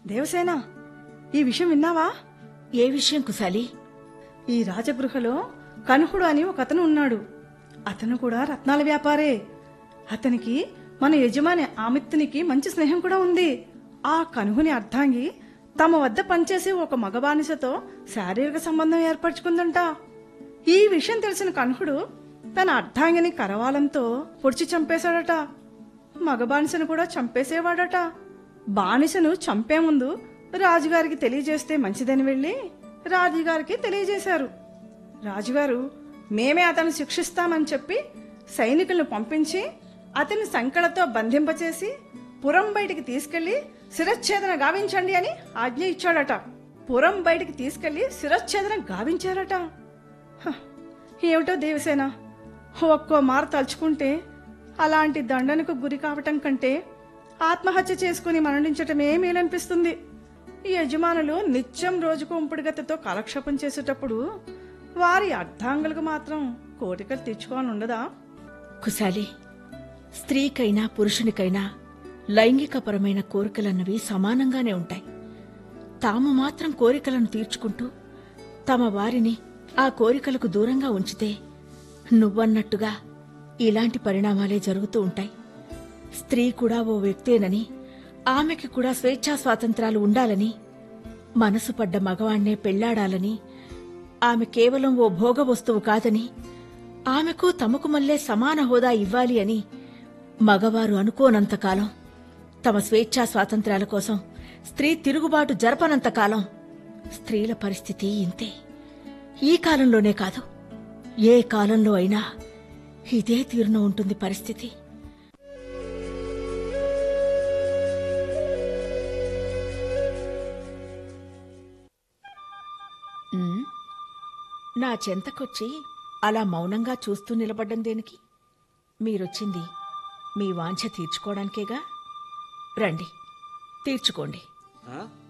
దేవసేన, ఈ విషయం విన్నావా? ఏ విషయం కుశాలి? ఈ రాజగృహలో కనుహుడు అని ఒక అతను ఉన్నాడు. అతను కూడా రత్నాల వ్యాపారే. అతనికి మన యజమాని ఆమిత్తునికి మంచి స్నేహం కూడా ఉంది. ఆ కనుహుని అర్ధాంగి తమ వద్ద పనిచేసే ఒక మగ బానిసతో శారీరక సంబంధం ఏర్పరచుకుందంట. ఈ విషయం తెలిసిన కనుహుడు తన అర్ధాంగిని కరవాలంతో పొడిచి చంపేశాడట. మగ బానిసను కూడా చంపేసేవాడట. బానిసను చంపే ముందు రాజుగారికి తెలియజేస్తే మంచిదని వెళ్లి రాజుగారికి తెలియజేశారు. రాజుగారు మేమే అతను శిక్షిస్తామని చెప్పి సైనికులను పంపించి అతని సంకలతో బంధింపచేసి పురం బయటికి తీసుకెళ్లి శిరచ్ఛేదన గావించండి అని ఆజ్ఞ ఇచ్చాడట. పురం బయటికి తీసుకెళ్లి శిరచ్ఛేదన గావించారట. ఏమిటో దేవసేన, ఒక్కో మారు తలుచుకుంటే అలాంటి దండనకు గురి కావటం కంటే ఆత్మహత్య చేసుకుని మరణించటమే మేలనిపిస్తుంది. ఈ యజమానులు నిత్యం రోజుకు ఉంపుడుగతతో కాలక్షేపం చేసేటప్పుడు వారి అర్ధాంగులకు మాత్రం కోరికలు తెచ్చుకోవాలని ఉండదా? కుశాలి, స్త్రీకైనా పురుషునికైనా లైంగికపరమైన కోరికలన్నవి సమానంగానే ఉంటాయి. తాము మాత్రం కోరికలను తీర్చుకుంటూ తమ వారిని ఆ కోరికలకు దూరంగా ఉంచితే నువ్వన్నట్టుగా ఇలాంటి పరిణామాలే జరుగుతూ ఉంటాయి. స్త్రీ కూడా ఓ వ్యక్తేనని, ఆమెకి కూడా స్వేచ్ఛా స్వాతంత్రాలు ఉండాలని, మనసు పడ్డ మగవాణ్ణే పెళ్లాడాలని, ఆమె కేవలం ఓ భోగ వస్తువు కాదని, ఆమెకు తమకు మల్లే సమాన హోదా ఇవ్వాలి అని మగవారు అనుకోనంతకాలం, తమ స్వేచ్ఛా స్వాతంత్ర్యాల కోసం స్త్రీ తిరుగుబాటు జరపనంతకాలం స్త్రీల పరిస్థితి ఇంతే. ఈ కాలంలోనే కాదు, ఏ కాలంలో అయినా ఇదే తీరున ఉంటుంది పరిస్థితి. నా చెంతకొచ్చి అలా మౌనంగా చూస్తూ నిలబడ్డం దేనికి? మీరొచ్చింది మీ వాంఛ తీర్చుకోవడానికేగా. రండి, తీర్చుకోండి.